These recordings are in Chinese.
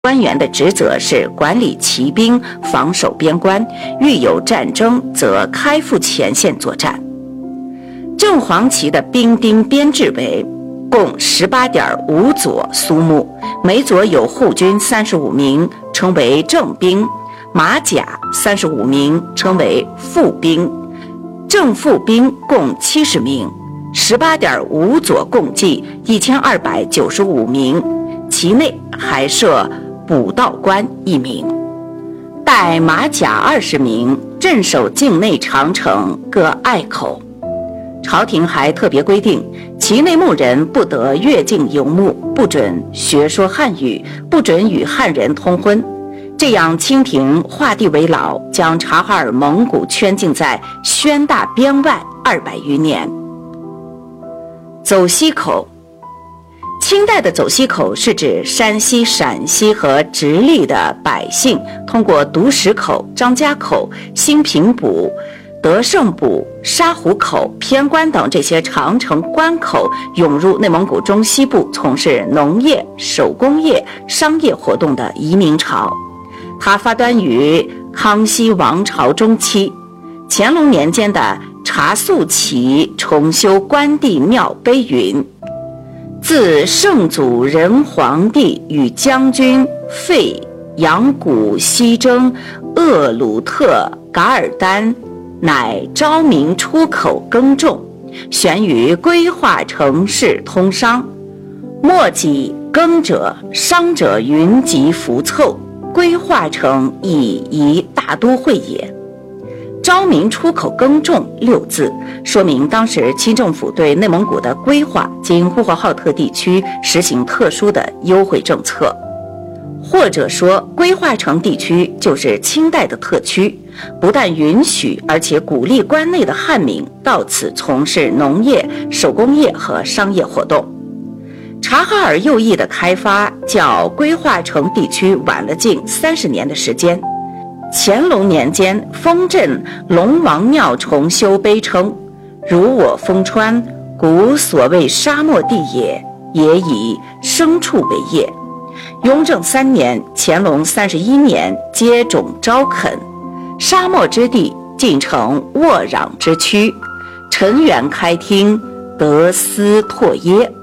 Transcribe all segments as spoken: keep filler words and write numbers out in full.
官员的职责是管理骑兵，防守边关，遇有战争则开赴前线作战。正黄旗的兵丁编制为共 十八点五 佐苏木，每佐有护军三十五名，称为正兵；马甲三十五名，称为副兵；正副兵共七十名。十八点五 佐共计一千二百九十五名，其内还设补道官一名，带马甲二十名，镇守境内长城各隘口。朝廷还特别规定，其内牧人不得越境游牧，不准学说汉语，不准与汉人通婚。这样清廷画地为牢，将察哈尔蒙古圈禁在宣大边外二百余年。走西口，清代的走西口是指山西、陕西和直隶的百姓通过独石口、张家口、兴平堡、德胜堡、沙湖口、偏关等这些长城关口，涌入内蒙古中西部从事农业、手工业、商业活动的移民潮。它发端于康熙王朝中期，乾隆年间的查肃旗重修关帝庙碑云：自圣祖仁皇帝与将军费扬古西征厄鲁特噶尔丹，乃昭明出口耕种，悬于规划城市通商。末己耕者商者云集浮凑，规划城以一大都会也。昭明出口耕种六字，说明当时清政府对内蒙古的规划经呼和浩特地区实行特殊的优惠政策，或者说规划城地区就是清代的特区，不但允许而且鼓励关内的汉民到此从事农业、手工业和商业活动。察哈尔右翼的开发较规划城地区晚了近三十年的时间。乾隆年间，丰镇龙王庙重修碑称：如我丰川，古所谓沙漠地也，也以牲畜为业。雍正三年，乾隆三十一年，接种招垦，沙漠之地竟成沃壤之区，陈元开厅，得斯拓耶。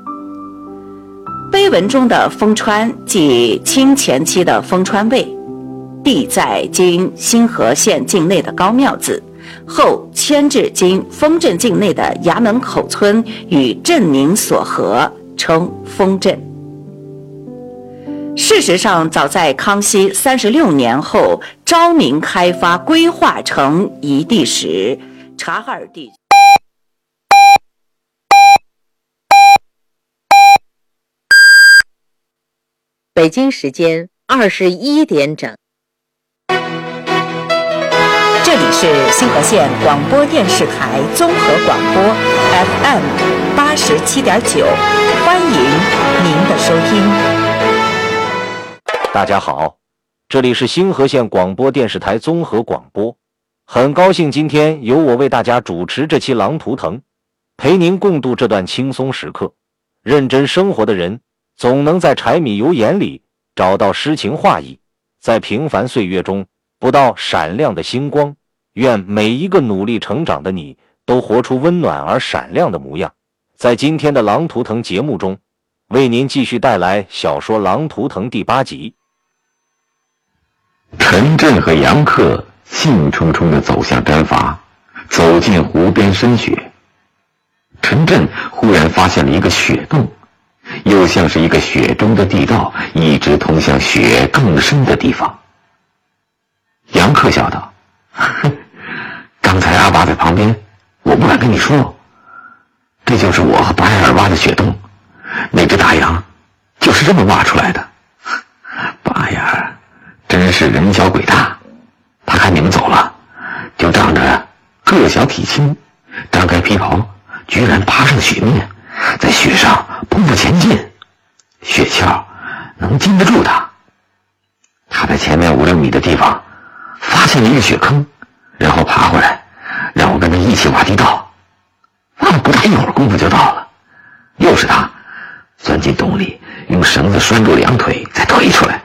碑文中的丰川即清前期的丰川卫，地在今新河县境内的高庙子，后迁至今丰镇境内的衙门口村与镇宁所合，称丰镇。事实上，早在康熙三十六年后，昭明开发规划城一地时，察哈尔地区北京时间二十一点整。 这里是新河县广播电视台综合广播 F M 八十七点九，欢迎您的收听。 大家好，这里是新河县广播电视台综合广播，很高兴今天由我为大家主持这期《狼图腾》，陪您共度这段轻松时刻。认真生活的人总能在柴米油盐里找到诗情画意，在平凡岁月中不到闪亮的星光。愿每一个努力成长的你都活出温暖而闪亮的模样。在今天的狼图腾节目中，为您继续带来小说《狼图腾》第八集。 陈震和杨克兴冲冲地走向毡房，走进湖边深雪。陈震忽然发现了一个雪洞，又像是一个雪中的地道，一直通向雪更深的地方。杨克笑道：刚才阿爸在旁边，我不敢跟你说，这就是我和巴雅尔挖的雪洞，那只大羊就是这么挖出来的。巴雅尔真是人小鬼大，他看你们走了，就仗着个小体轻，张开皮袍，居然爬上雪面，在雪上匍匐前进，雪橇能禁得住他。他在前面五六米的地方发现了一个雪坑，然后爬回来，让我跟他一起挖地道。挖了不大一会儿功夫就到了，又是他钻进洞里，用绳子拴住两腿，再推出来，